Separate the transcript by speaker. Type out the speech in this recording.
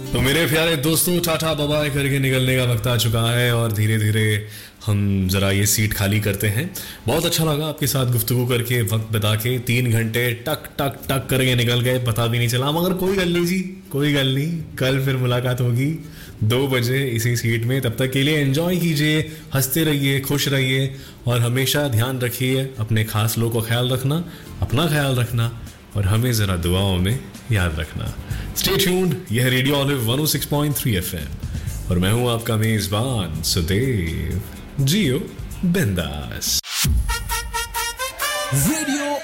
Speaker 1: तो मेरे प्यारे दोस्तों, टाटा बाय करके निकलने का वक्त आ चुका है और धीरे धीरे हम जरा ये सीट खाली करते हैं। बहुत अच्छा लगा आपके साथ गुफ्तगू करके, वक्त बिता के। 3 घंटे टक टक टक करके निकल गए, पता भी नहीं चला। मगर कोई गल नहीं जी, कोई गल नहीं। कल फिर मुलाकात होगी 2 बजे इसी सीट में। तब तक के लिए एंजॉय कीजिए, हंसते रहिए, खुश रहिए और हमेशा ध्यान रखिए अपने खास लोगों का ख्याल रखना, अपना ख्याल रखना और हमें ज़रा दुआओं में याद रखना। स्टे ट्यून्ड, यह रेडियो ऑलिव 106.3 FM और मैं हूं आपका मेजबान सुदेव। जियो बिंदास।
Speaker 2: रेडियो